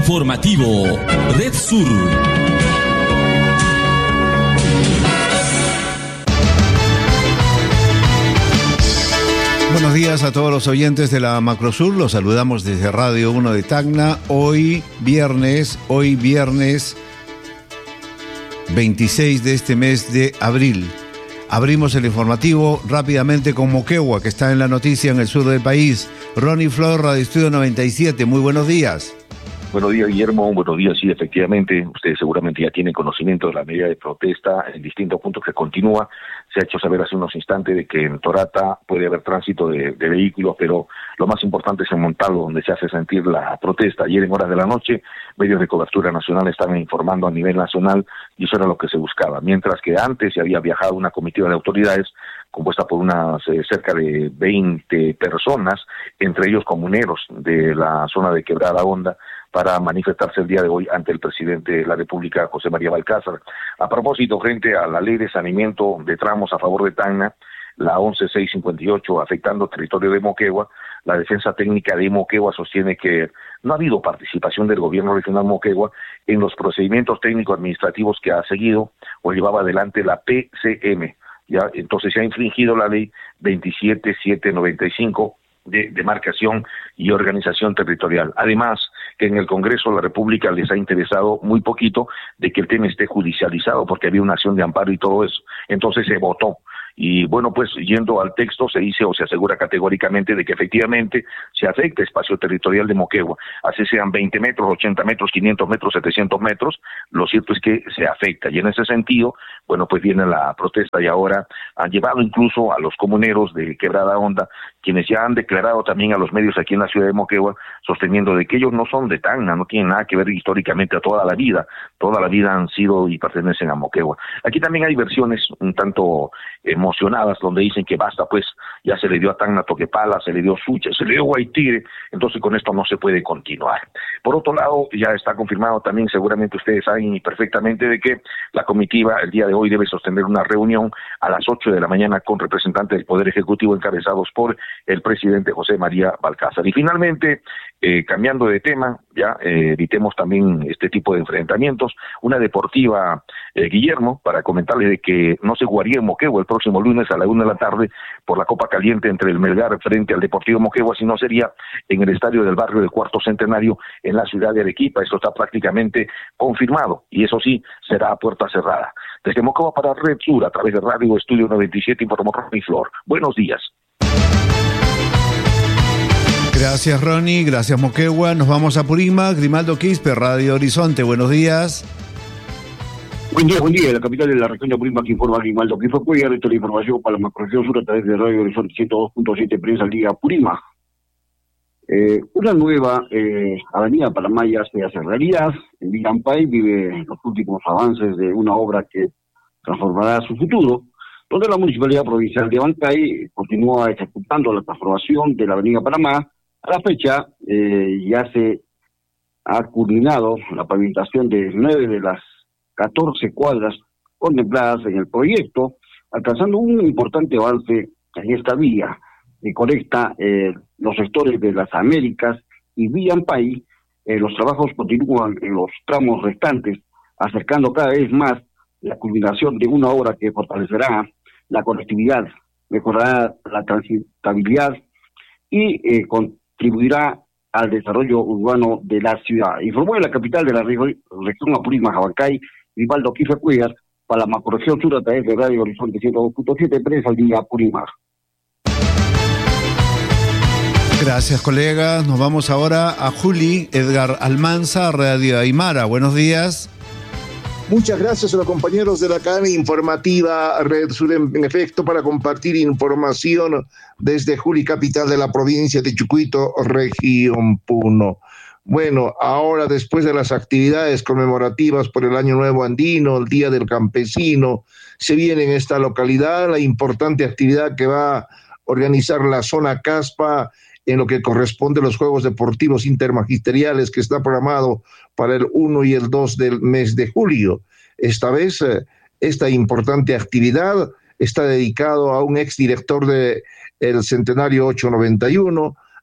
Informativo Red Sur. Buenos días a todos los oyentes de la Macrosur, los saludamos desde Radio 1 de Tacna, hoy viernes 26 de este mes de abril. Abrimos el informativo rápidamente con Moquegua, que está en la noticia en el sur del país. Ronnie Flor, Radio Estudio 97, muy buenos días. Buenos días, Guillermo. Buenos días, sí, efectivamente. Ustedes seguramente ya tienen conocimiento de la medida de protesta en distintos puntos que continúa. Se ha hecho saber hace unos instantes de que en Torata puede haber tránsito de vehículos, pero lo más importante es en Montalvo, donde se hace sentir la protesta. Ayer en horas de la noche, medios de cobertura nacional estaban informando a nivel nacional y eso era lo que se buscaba. Mientras que antes se había viajado una comitiva de autoridades compuesta por unas cerca de 20 personas, entre ellos comuneros de la zona de Quebrada Honda, para manifestarse el día de hoy ante el presidente de la República, José María Balcázar. A propósito, frente a la ley de saneamiento de tramos a favor de Tacna, la 11658, afectando territorio de Moquegua, la defensa técnica de Moquegua sostiene que no ha habido participación del gobierno regional Moquegua en los procedimientos técnico-administrativos que ha seguido o llevaba adelante la PCM. Ya, entonces se ha infringido la ley 27795 de demarcación y organización territorial. Además, que en el Congreso de la República les ha interesado muy poquito de que el tema esté judicializado, porque había una acción de amparo y todo eso. Entonces se votó. Y bueno, pues yendo al texto se dice o se asegura categóricamente de que efectivamente se afecta el espacio territorial de Moquegua, así sean 20 metros, 80 metros, 500 metros, 700 metros, lo cierto es que se afecta. Y en ese sentido, bueno, pues viene la protesta y ahora han llevado incluso a los comuneros de Quebrada Honda, quienes ya han declarado también a los medios aquí en la ciudad de Moquegua, sosteniendo de que ellos no son de Tacna, no tienen nada que ver históricamente a toda la vida han sido y pertenecen a Moquegua. Aquí también hay versiones un tanto emocionadas, donde dicen que basta, pues ya se le dio a Tacna Toquepala, se le dio Suche, se le dio Guaitire, entonces con esto no se puede continuar. Por otro lado, ya está confirmado también, seguramente ustedes saben perfectamente de que la comitiva el día de hoy debe sostener una reunión a las 8 de la mañana con representantes del Poder Ejecutivo encabezados por el presidente José María Balcázar. Y finalmente, cambiando de tema, ya evitemos también este tipo de enfrentamientos, una deportiva, Guillermo, para comentarles de que no se jugaría en Moquegua el próximo lunes a la 1 de la tarde por la Copa Caliente entre el Melgar frente al Deportivo Moquegua, sino sería en el estadio del barrio del Cuarto Centenario en la ciudad de Arequipa. Eso está prácticamente confirmado y eso sí, será a puerta cerrada. Desde Moquegua para Red Sur, a través de Radio Estudio 97, informó Ronnie Flor. Buenos días. Gracias, Ronnie. Gracias, Moquegua. Nos vamos a Purima. Grimaldo Quispe, Radio Horizonte. Buenos días. Buen día. La capital de la región de Purima, que informa Grimaldo Quispe. Puede dar la información para la macroregión sur a través de Radio Horizonte 102.7 Prensa al Día Purima. Una nueva avenida Panamá ya se hace realidad. En Villampay vive los últimos avances de una obra que transformará su futuro, donde la Municipalidad Provincial de Abancay continúa ejecutando la transformación de la avenida Panamá. A la fecha ya se ha culminado la pavimentación de 9 de las 14 cuadras contempladas en el proyecto, alcanzando un importante avance en esta vía que conecta los sectores de las Américas y Villampay. Los trabajos continúan en los tramos restantes, acercando cada vez más la culminación de una obra que fortalecerá la conectividad, mejorará la transitabilidad y contribuirá al desarrollo urbano de la ciudad. Informó en la capital de la región Apurímac, Abancay, Grimaldo Quispe Cuellar, para la macroregión sur a través de Radio Horizonte 102.7, Prensa al Día Apurímac. Gracias, colegas. Nos vamos ahora a Juli Edgar Almanza, Radio Aymara. Buenos días. Muchas gracias a los compañeros de la cadena informativa Red Sur, en efecto, para compartir información desde Juli, capital de la provincia de Chucuito, región Puno. Bueno, ahora después de las actividades conmemorativas por el Año Nuevo Andino, el Día del Campesino, se viene en esta localidad la importante actividad que va a organizar la zona Caspa en lo que corresponde a los Juegos Deportivos Intermagisteriales que está programado para el 1 y el 2 del mes de julio. Esta vez, esta importante actividad está dedicado a un exdirector del Centenario 891,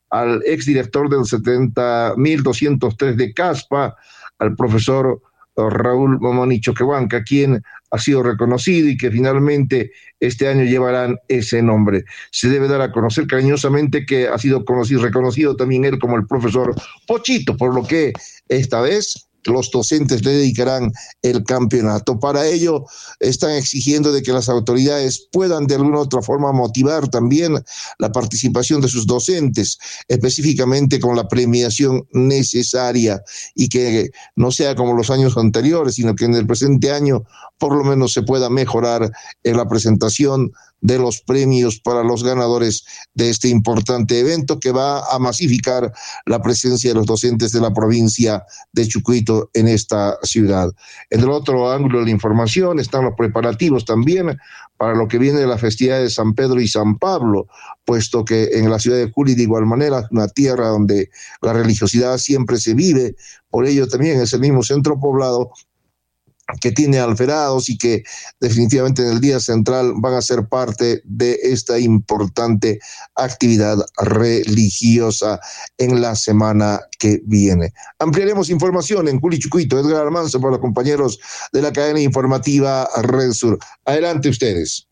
al exdirector del 70.203 de CASPA, al profesor Raúl Momoni Choquehuanca, quien ha sido reconocido y que finalmente este año llevarán ese nombre. Se debe dar a conocer cariñosamente que ha sido reconocido también él como el profesor Pochito, por lo que esta vez los docentes le dedicarán el campeonato. Para ello están exigiendo de que las autoridades puedan de alguna u otra forma motivar también la participación de sus docentes, específicamente con la premiación necesaria, y que no sea como los años anteriores, sino que en el presente año por lo menos se pueda mejorar en la presentación de los premios para los ganadores de este importante evento que va a masificar la presencia de los docentes de la provincia de Chucuito en esta ciudad. En el otro ángulo de la información están los preparativos también para lo que viene de la festividad de San Pedro y San Pablo, puesto que en la ciudad de Juli de igual manera es una tierra donde la religiosidad siempre se vive, por ello también es el mismo centro poblado que tiene alferados y que definitivamente en el día central van a ser parte de esta importante actividad religiosa en la semana que viene. Ampliaremos información en Culichucuito. Edgar Armanzo para los compañeros de la cadena informativa Red Sur. Adelante ustedes.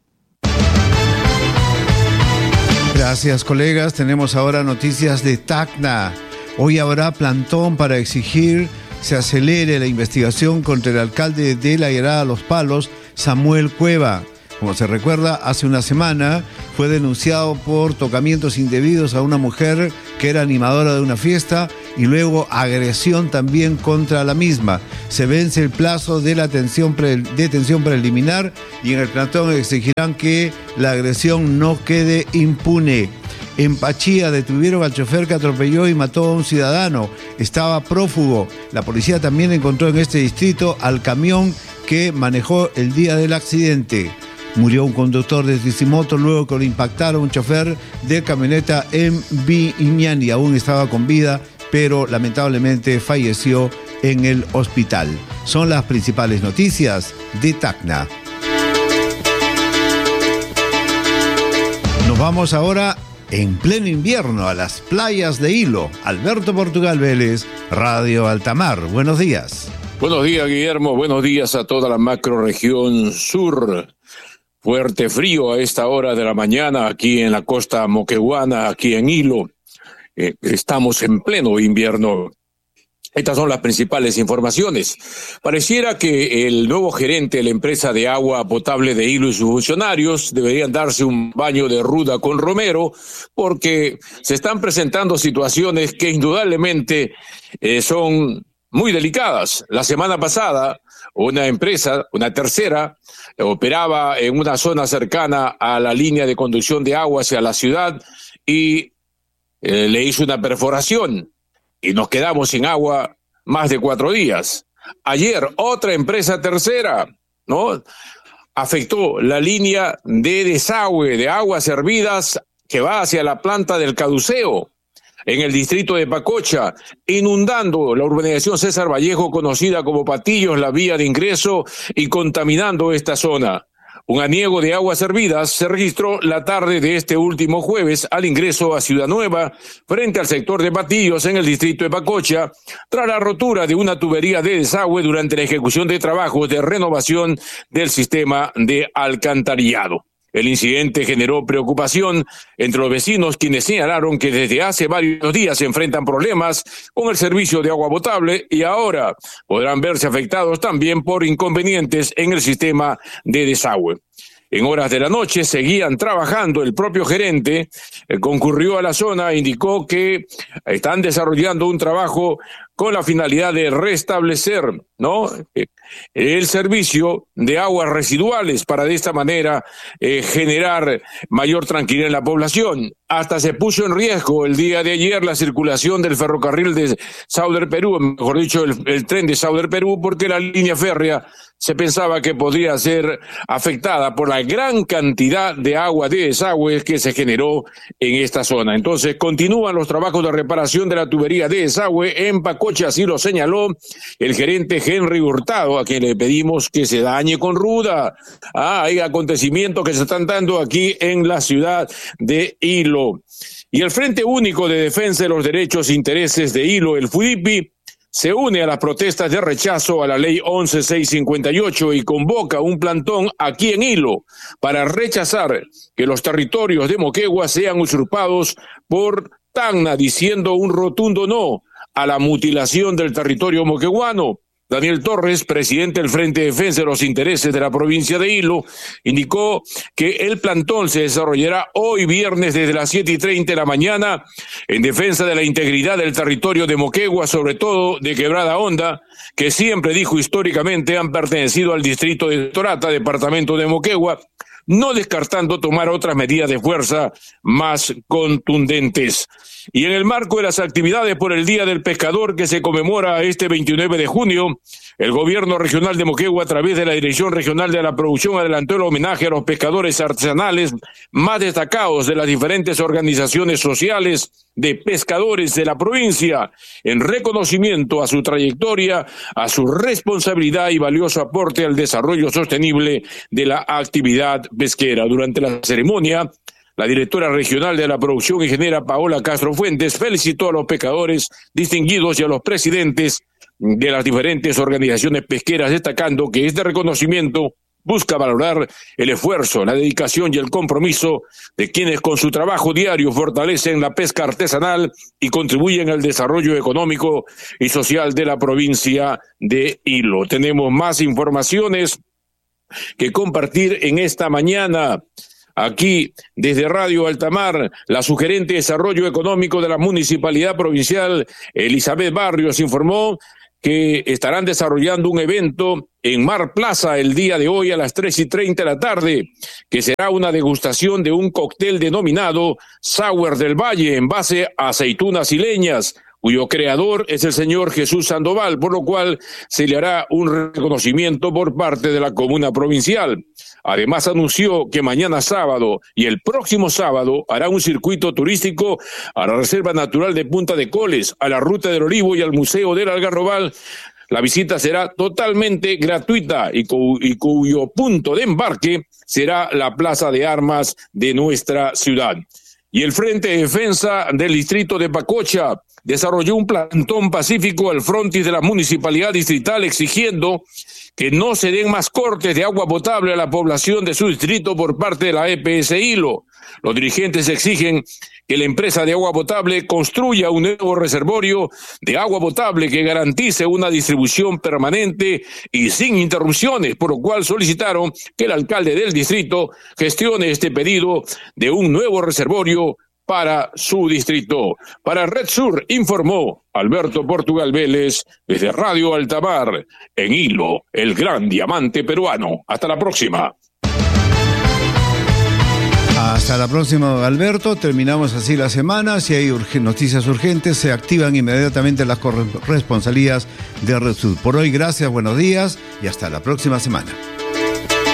Gracias, colegas. Tenemos ahora noticias de Tacna. Hoy habrá plantón para exigir se acelere la investigación contra el alcalde de La Llerada Los Palos, Samuel Cueva. Como se recuerda, hace una semana fue denunciado por tocamientos indebidos a una mujer que era animadora de una fiesta y luego agresión también contra la misma. Se vence el plazo de la detención preliminar y en el plantón exigirán que la agresión no quede impune. En Pachía detuvieron al chofer que atropelló y mató a un ciudadano. Estaba prófugo. La policía también encontró en este distrito al camión que manejó el día del accidente. Murió un conductor de Tizimoto luego que lo impactara un chofer de camioneta en Viñani. Aún estaba con vida, pero lamentablemente falleció en el hospital. Son las principales noticias de Tacna. Nos vamos ahora en pleno invierno a las playas de Hilo. Alberto Portugal Vélez, Radio Altamar. Buenos días. Buenos días, Guillermo. Buenos días a toda la macrorregión sur. Fuerte frío a esta hora de la mañana aquí en la costa moqueguana, aquí en Hilo. Estamos en pleno invierno. Estas son las principales informaciones. Pareciera que el nuevo gerente de la empresa de agua potable de Hilo y sus funcionarios deberían darse un baño de ruda con romero, porque se están presentando situaciones que indudablemente son muy delicadas. La semana pasada, una empresa, una tercera, operaba en una zona cercana a la línea de conducción de agua hacia la ciudad y le hizo una perforación. Y nos quedamos sin agua más de 4 días. Ayer, otra empresa tercera, ¿no?, afectó la línea de desagüe de aguas hervidas que va hacia la planta del Caduceo, en el distrito de Pacocha, inundando la urbanización César Vallejo, conocida como Patillos, la vía de ingreso, y contaminando esta zona. Un aniego de aguas hervidas se registró la tarde de este último jueves al ingreso a Ciudad Nueva, frente al sector de Patillos en el distrito de Pacocha, tras la rotura de una tubería de desagüe durante la ejecución de trabajos de renovación del sistema de alcantarillado. El incidente generó preocupación entre los vecinos, quienes señalaron que desde hace varios días se enfrentan problemas con el servicio de agua potable y ahora podrán verse afectados también por inconvenientes en el sistema de desagüe. En horas de la noche seguían trabajando. El propio gerente concurrió a la zona e indicó que están desarrollando un trabajo con la finalidad de restablecer, ¿no?, el servicio de aguas residuales para de esta manera generar mayor tranquilidad en la población. Hasta se puso en riesgo el día de ayer la circulación del ferrocarril de Sauder Perú, mejor dicho, el tren de Sauder Perú, porque la línea férrea se pensaba que podría ser afectada por la gran cantidad de agua de desagüe que se generó en esta zona. Entonces continúan los trabajos de reparación de la tubería de desagüe en Paco Pacocha, así lo señaló el gerente Henry Hurtado, a quien le pedimos que se dañe con ruda. Hay acontecimientos que se están dando aquí en la ciudad de Hilo. Y el Frente Único de Defensa de los Derechos e Intereses de Hilo, el FUDIPI, se une a las protestas de rechazo a la ley 11658 y convoca un plantón aquí en Hilo para rechazar que los territorios de Moquegua sean usurpados por Tacna, diciendo un rotundo no a la mutilación del territorio moqueguano. Daniel Torres, presidente del Frente de Defensa de los Intereses de la provincia de Hilo, indicó que el plantón se desarrollará hoy viernes desde las 7:30 de la mañana en defensa de la integridad del territorio de Moquegua, sobre todo de Quebrada Honda, que siempre, dijo, históricamente han pertenecido al distrito de Torata, departamento de Moquegua, no descartando tomar otras medidas de fuerza más contundentes. Y en el marco de las actividades por el Día del Pescador que se conmemora este 29 de junio, el gobierno regional de Moquegua, a través de la Dirección Regional de la Producción, adelantó el homenaje a los pescadores artesanales más destacados de las diferentes organizaciones sociales de pescadores de la provincia, en reconocimiento a su trayectoria, a su responsabilidad y valioso aporte al desarrollo sostenible de la actividad pesquera. Durante la ceremonia, la directora regional de la producción, ingeniera Paola Castro Fuentes, felicitó a los pescadores distinguidos y a los presidentes de las diferentes organizaciones pesqueras, destacando que este reconocimiento busca valorar el esfuerzo, la dedicación y el compromiso de quienes con su trabajo diario fortalecen la pesca artesanal y contribuyen al desarrollo económico y social de la provincia de Hilo. Tenemos más informaciones que compartir en esta mañana. Aquí, desde Radio Altamar, la sugerente de Desarrollo Económico de la Municipalidad Provincial, Elizabeth Barrios, informó que estarán desarrollando un evento en Mar Plaza el día de hoy a las 3:30 de la tarde, que será una degustación de un cóctel denominado Sour del Valle en base a aceitunas y leñas, cuyo creador es el señor Jesús Sandoval, por lo cual se le hará un reconocimiento por parte de la comuna provincial. Además, anunció que mañana sábado y el próximo sábado hará un circuito turístico a la Reserva Natural de Punta de Coles, a la Ruta del Olivo y al Museo del Algarrobal. La visita será totalmente gratuita y cuyo punto de embarque será la Plaza de Armas de nuestra ciudad. Y el Frente de Defensa del Distrito de Pacocha desarrolló un plantón pacífico al frontis de la Municipalidad Distrital exigiendo que no se den más cortes de agua potable a la población de su distrito por parte de la EPS Hilo. Los dirigentes exigen que la empresa de agua potable construya un nuevo reservorio de agua potable que garantice una distribución permanente y sin interrupciones, por lo cual solicitaron que el alcalde del distrito gestione este pedido de un nuevo reservorio para su distrito. Para Red Sur informó Alberto Portugal Vélez desde Radio Altamar, en Hilo, el gran diamante peruano. Hasta la próxima. Hasta la próxima, Alberto. Terminamos así la semana. Si hay noticias urgentes, se activan inmediatamente las corresponsalías de Red Sur. Por hoy, gracias, buenos días y hasta la próxima semana.